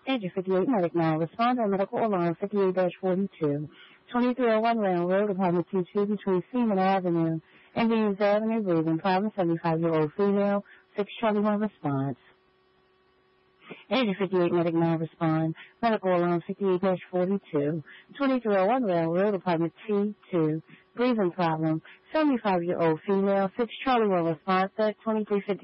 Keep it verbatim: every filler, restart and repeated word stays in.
Agent fifty-eight, Medic now. Respond on medical alarm fifty-eight dash forty-two. twenty-three oh one Railroad, Apartment two two between Seaman Avenue and Williams Avenue, breathing problem, seventy-five-year-old female, six Charlie one response. Agent fifty-eight, Medic now. Respond. Medical alarm fifty-eight dash forty-two. twenty-three oh one Railroad, Apartment T two, breathing problem, seventy-five-year-old female, six Charlie one response at twenty-three fifty.